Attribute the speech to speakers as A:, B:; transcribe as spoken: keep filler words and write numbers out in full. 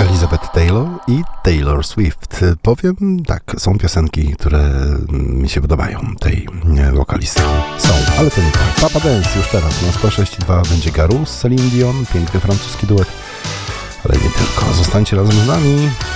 A: Elizabeth Taylor i Taylor Swift. Powiem tak, są piosenki, które mi się podobają, tej wokalistki. Są, ale to nie tak. Papa Dance już teraz na sto sześć dwa będzie Garou z Celine Dion, piękny francuski duet, ale nie tylko. Zostańcie razem z nami.